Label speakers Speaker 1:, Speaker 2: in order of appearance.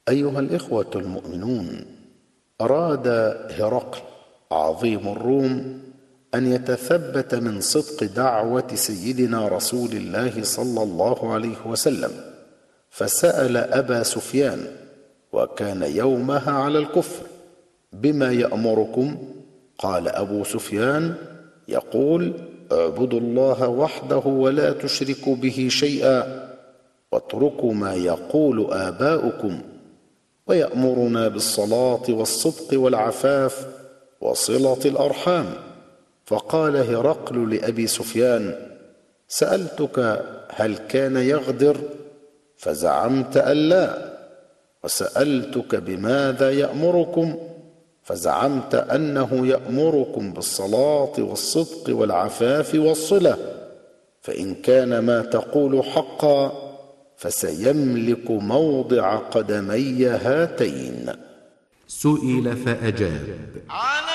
Speaker 1: أيها الإخوة المؤمنون، أراد هرقل عظيم الروم أن يتثبت من صدق دعوة سيدنا رسول الله صلى الله عليه وسلم، فسأل أبا سفيان، وكان يومها على الكفر: بما يأمركم؟ قال أبو سفيان يقول: اعبدوا الله وحده ولا تشركوا به شيئا، واتركوا ما يقول آباؤكم، ويأمرنا بالصلاة والصدق والعفاف وصلة الأرحام. فقال هرقل لأبي سفيان: سألتك هل كان يغدر؟ فزعمت أن لا. وسألتك بماذا يأمركم؟ فزعمت أنه يأمركم بالصلاة والصدق والعفاف والصلة. فإن كان ما تقول حقا فسيملك موضع قدمي هاتين.
Speaker 2: سئل فأجاب: